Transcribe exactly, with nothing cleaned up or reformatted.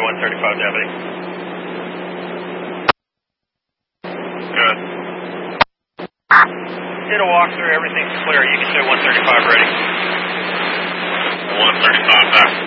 one thirty-five, Deputy. Good. Did a walkthrough, everything's clear. You can say one thirty-five ready. one thirty-five back.